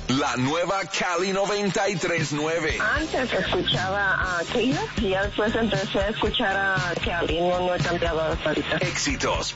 La nueva Cali 93.9. Antes escuchaba a Keila y ya después empecé a escuchar a Cali. No he cambiado hasta ahorita. Éxitos,